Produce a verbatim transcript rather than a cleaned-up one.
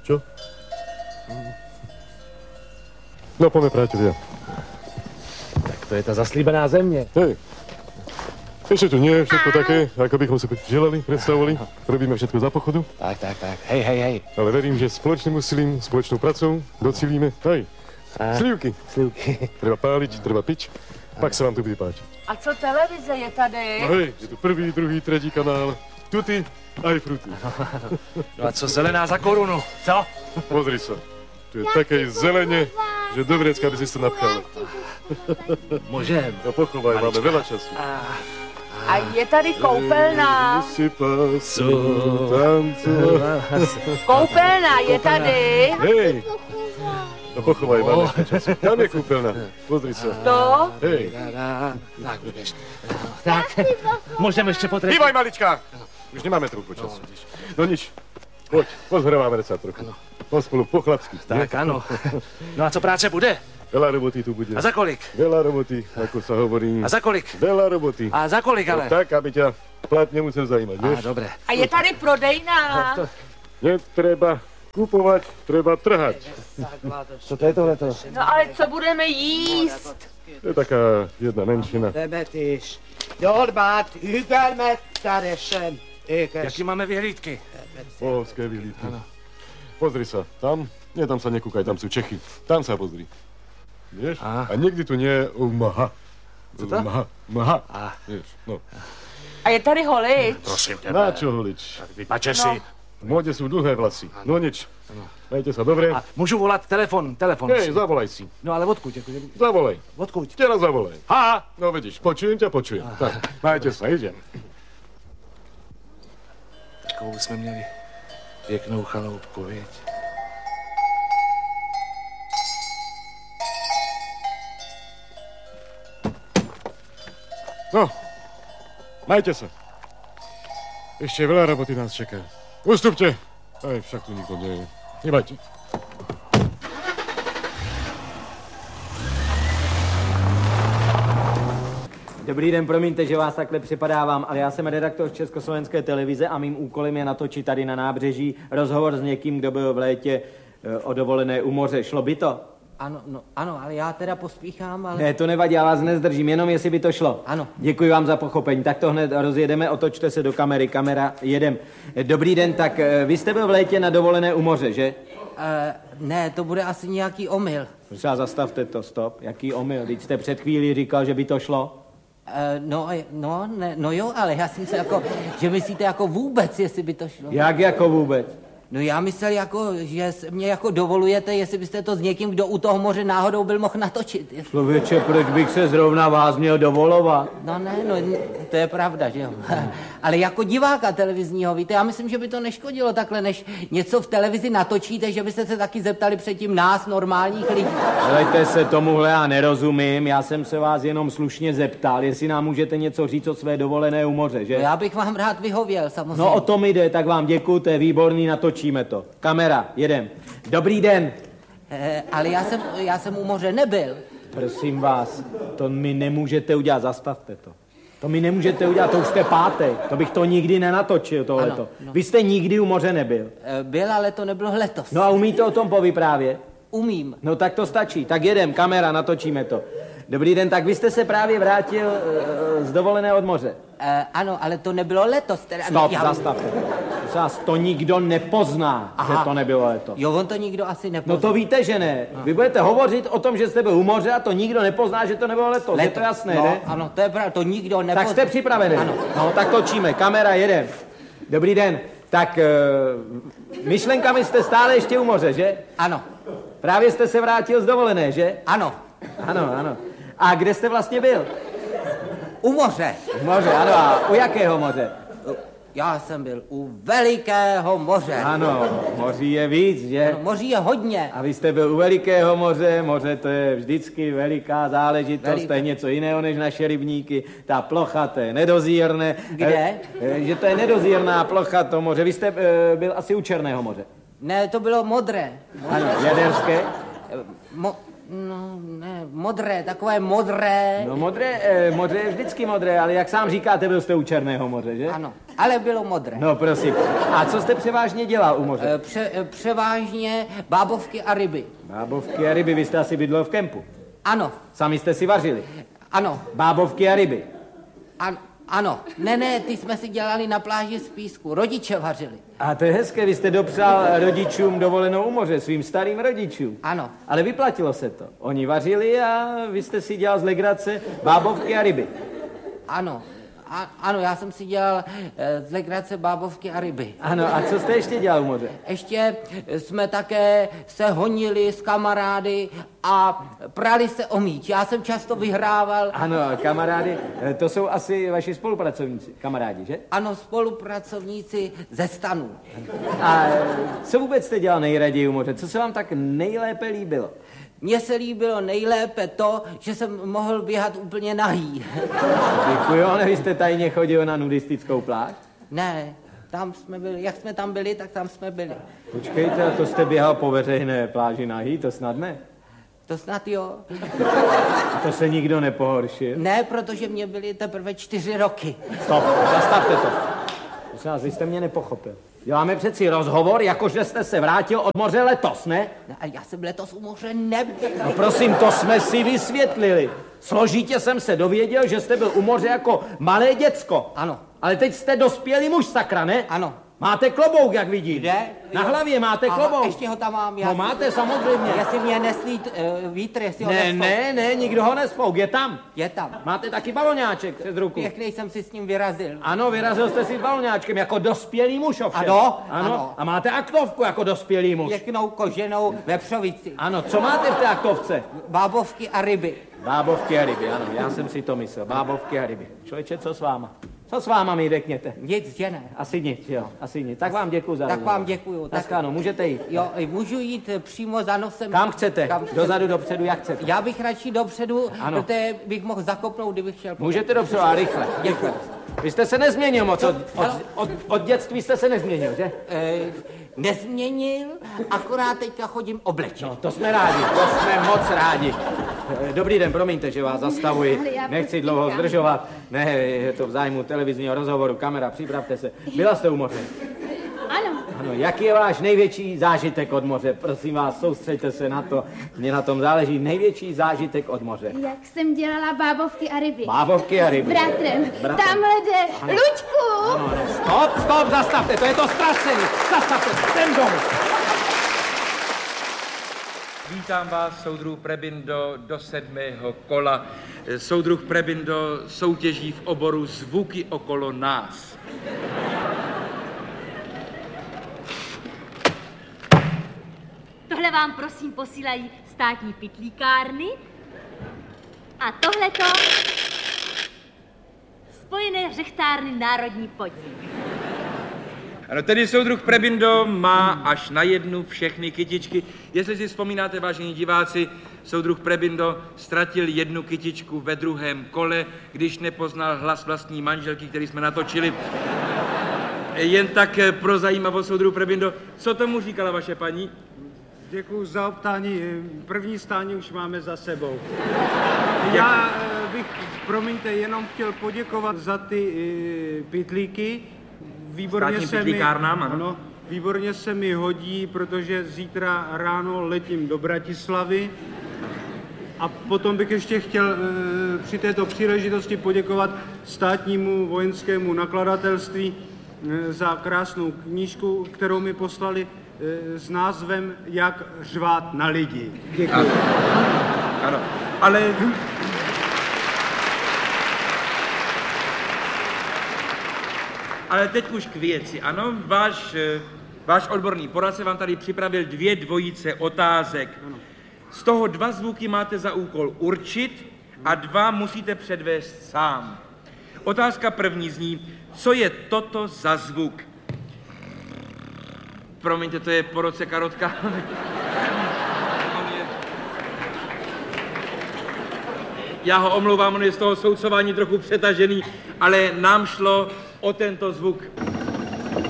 Čo? No, poďme, priatelia. Tak to je ta zaslíbená země. Hej. Ešte tu nie je všetko také, ako bychom si želali, predstavovali. Robíme všetko za pochodu. Tak, tak, tak. Hej, hej, hej. Ale verím, že spoločným úsilím, spoločnou pracou docílíme. Hej. Slivky. Slivky. Treba páliť, treba piť. Pak sa vám tu bude páčiť. A co televize je tady? No hej, je tu prvý, druhý, tretí kanál. Tuty aj fruty. No a co zelená za korunu? Co? Pozri sa. Tu je také zelene, že do vrecka by si to napchal. Môžem. No pochovaj, máme veľa času. A je tady koupelna. Koupelna je tady. Hej. No pochovaj, máme ešte času. Tam je kúpeľna. Pozri sa. To? Hej. Tak, budeš. Tak, môžem ešte potrebiť. Bývaj, malička! Už nemáme trochu času. No nič. Poď, pozhráváme sa trochu. Pospolu, po chlapsky. Tak, áno. No a co práce bude? Veľa roboty tu bude. A za kolik? Veľa roboty, ako sa hovorí. A za kolik? Veľa roboty. A za kolik ale? No tak, aby ťa plat nemusel zajímať, vieš? Á, dobre. A je tady prodejná. Netreba kupovať, treba trhať. Co to je tohleto? No ale co budeme jíst? To je taká jedna menšina. Temet is. Jorbát, ügelmet szeresen. Jaký máme vyhlídky? Bohovské vyhlídky. Pozri sa, tam, nie tam sa nekúkaj, tam sú Čechy. Tam sa pozri. Vieš? A niekdy tu nie je mha. Co to? Mha, mha. A. Vieš, no. A je tady holič. Prosím tebe. Na čo holič? Vypače si. V móde sú dlhé vlasy. No nič. Majte sa dobre. A môžu volať telefon, telefon. Hej, zavolaj si. No ale odkud? Zavolaj. Odkud? Teraz zavolaj. Ha! No vidíš, počujem ťa, počujem. Tak, majte sa, idem. Takovou jsme měli pěknou chaloupku, viď? No, majte sa. Ešte veľa roboty nás čaká. Ustupte. Aj, však tu nikto nie je. Nebajte. Dobrý den, promiňte, že vás takhle připadávám, ale já jsem redaktor z Československé televize a mým úkolem je natočit tady na nábřeží rozhovor s někým, kdo byl v létě o dovolené u moře. Šlo by to? Ano, no, ano, ale já teda pospíchám, ale... Ne, to nevadí, já vás nezdržím, jenom jestli by to šlo. Ano. Děkuji vám za pochopení, tak to hned rozjedeme, otočte se do kamery, kamera, jedem. Dobrý den, tak vy jste byl v létě na dovolené u moře, že? Uh, ne, to bude asi nějaký omyl. Prosím, zastavte to, stop, jaký omyl, teď jste před chvílí říkal, že by to šlo. Uh, no, no, ne, no jo, ale já jsem se jako, že myslíte jako vůbec, jestli by to šlo. Jak jako vůbec? No já myslel jako, že mě jako dovolujete, jestli byste to s někým, kdo u toho moře náhodou byl, mohl natočit. Jestli... Člověče, proč bych se zrovna vás měl dovolovat? No ne, no to je pravda, že jo. Ale jako diváka televizního, víte, já myslím, že by to neškodilo takhle, než něco v televizi natočíte, že byste se taky zeptali předtím nás, normálních lidí. Helejte se, tomuhle já nerozumím, já jsem se vás jenom slušně zeptal, jestli nám můžete něco říct o své dovolené u moře, že? No já bych vám rád vyhověl, samozřejmě. No o tom jde, tak vám děkuju, to je výborný, natočíme to. Kamera, jedem. Dobrý den. E, ale já jsem, já jsem u moře nebyl. Prosím vás, to mi nemůžete udělat, zastavte to. To mi nemůžete udělat, to už jste pátý, to bych to nikdy nenatočil, tohleto. Ano, no. Vy jste nikdy u moře nebyl. E, byl, ale to nebylo letos. No a umíte o tom povyprávět? Umím. No tak to stačí, tak jedem, kamera, natočíme to. Dobrý den, tak vy jste se právě vrátil uh, z dovolené od moře. E, ano, ale to nebylo letos. Teda, Stop, já... zastavte. Zas, to nikdo nepozná, Aha. že to nebylo letos. Jo, on to nikdo asi nepozná. No to víte, že ne. Vy budete hovořit o tom, že jste byl u moře a to nikdo nepozná, že to nebylo letos. letos. Je to jasné, no, ne? Ano, to je pravda, to nikdo nepozná. Tak jste připravený? Ano. No, tak točíme, kamera, jedem. Dobrý den, tak uh, myšlenkami jste stále ještě u moře, že? Ano. Právě jste se vrátil z dovolené, že? Ano. Ano, ano. A kde jste vlastně byl? U moře. U moře, ano. A u jakého moře? Já jsem byl u velikého moře. Ano, moří je víc, že? Ano, moří je hodně. A vy jste byl u velikého moře, moře to je vždycky veliká záležitost, Veliké. To je něco jiného než naše rybníky. Ta plocha, to je nedozírné. Kde? E, že to je nedozírná plocha, to moře. Vy jste e, byl asi u Černého moře. Ne, to bylo modré. Ano, jaderské? Mo- No, ne, modré, takové modré. No modré, eh, modré je vždycky modré, ale jak sám říkáte, byl jste u Černého moře, že? Ano, ale bylo modré. No prosím. A co jste převážně dělal u moře? E, pře, e, převážně bábovky a ryby. Bábovky a ryby, vy jste asi bydlel v kempu. Ano. Sami jste si vařili. Ano. Bábovky a ryby. An, ano. Ne, ne, ty jsme si dělali na pláži z písku. Rodiče vařili. A to je hezké, vy jste dopřál rodičům dovolenou u moře, svým starým rodičům. Ano. Ale vyplatilo se to. Oni vařili a vy jste si dělal z legrace bábovky a ryby. Ano. A, ano, já jsem si dělal e, z legrace bábovky a ryby. Ano, a co jste ještě dělal u moře? Ještě jsme také se honili s kamarády a prali se o míč. Já jsem často vyhrával. Ano, kamarády, to jsou asi vaši spolupracovníci, kamarádi, že? Ano, spolupracovníci ze stanu. A co vůbec jste dělal nejraději u moře? Co se vám tak nejlépe líbilo? Mně se líbilo nejlépe to, že jsem mohl běhat úplně nahý. Děkuji, ale vy jste tajně chodil na nudistickou pláž? Ne, tam jsme byli, jak jsme tam byli, tak tam jsme byli. Počkejte, a to jste běhal po veřejné pláži nahý, to snad ne? To snad jo. A to se nikdo nepohoršil? Ne, protože mě byly teprve čtyři roky. Stop, zastavte to. Prosím vás, vy jste mě nepochopil. Děláme přeci rozhovor, jakože jste se vrátil od moře letos, ne? No, a já jsem letos u moře nebyl. No prosím, to jsme si vysvětlili. Složitě jsem se dověděl, že jste byl u moře jako malé děcko. Ano. Ale teď jste dospělý muž, sakra, ne? Ano. Máte klobouk, jak vidím. Kde? Na hlavě máte Aha, klobouk. ještě ho tam mám. Já No máte, samozřejmě. Jestli mě neslí uh, vítr, jestli ho Ne, nesfouk. ne, ne, nikdo ho nesfouk, je tam. Je tam. Máte taky baloňáček přes ruku. Pěkný jsem si s ním vyrazil. Ano, vyrazil jste si s baloňáčkem jako dospělý muž ovšem. Ano, ano. ano. A máte aktovku jako dospělý muž. Pěknou koženou vepřovici. Ano, co máte v té aktovce? Bábovky a ryby. Bábovky a ryby, ano, já jsem si to myslel. Bábovky a ryby. Člověče, co s váma? Co s váma mi řekněte? Nic, že ne. Asi nic, jo, asi nic. Tak vám děkuji za Tak rozhovor. vám děkuju. Tak, Naschledanou, můžete jít. jo, můžu jít eh, přímo za nosem. Kam chcete? Kam chcete? Dozadu, dopředu, jak chcete. Já bych radši dopředu, Ano. protože bych mohl zakopnout, kdybych chtěl. Můžete dopředu, a rychle. Děkuji. Vy jste se nezměnil moc, od, od, od, od dětství jste se nezměnil, že? E, nezměnil, akorát teďka chodím oblečen. No, to jsme rádi, to jsme moc rádi. Eh, Dobrý den, promiňte, že vás zastavuji. Ale já Nechci prostě dlouho říkám. zdržovat. Ne, je to v zájmu televizního rozhovoru. Kamera, připravte se. Byla jste u moře? Ano, Ano, jaký je váš největší zážitek od moře? Prosím vás, soustřeďte se na to. Mně na tom záleží. Největší zážitek od moře. jak jsem dělala bábovky a ryby. Bábovky a S ryby. bratrem. Bratrem. Tamhle jde. Luďku! Ano, ano. Stop, stop, zastavte, to je to ztracení. Zastavte, ten domů. Vítám vás, soudruh Prebindo, do sedmého kola. Soudruh Prebindo soutěží v oboru Zvuky okolo nás. Tohle vám prosím posílají státní pytlíkárny a tohleto Spojené řechtárny Národní podnik. Ano, tedy soudruh Prebindo má až na jednu všechny kytičky. Jestli si vzpomínáte, vážení diváci, soudruh Prebindo ztratil jednu kytičku ve druhém kole, když nepoznal hlas vlastní manželky, který jsme natočili. Jen tak pro zajímavost, soudruh Prebindo, co tomu říkala vaše paní? Děkuji za optání. První stání už máme za sebou. Já eh, bych, promiňte, jenom chtěl poděkovat za ty e, pytlíky. Výborně Státním se mi, pytlíkárnám, ano. ano, výborně se mi hodí, protože zítra ráno letím do Bratislavy. A potom bych ještě chtěl e, při této příležitosti poděkovat státnímu vojenskému nakladatelství e, za krásnou knížku, kterou mi poslali e, s názvem Jak řvát na lidi. Děkuji. Ano, ano. Ale... Ale teď už k věci, ano, váš, eh, váš odborný poradce vám tady připravil dvě dvojice otázek. Z toho dva zvuky máte za úkol určit a dva musíte předvést sám. Otázka první zní, co je toto za zvuk? Promiňte, to je po roce karotka. Já ho omlouvám, on je z toho soudcování trochu přetažený, ale nám šlo o tento zvuk.